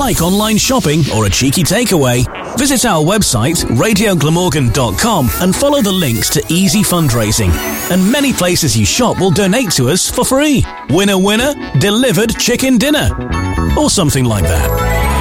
Like online shopping or a cheeky takeaway? Visit our website, radioglamorgan.com, and follow the links to easy fundraising. And many places you shop will donate to us for free. Winner, winner, delivered chicken dinner. Or something like that.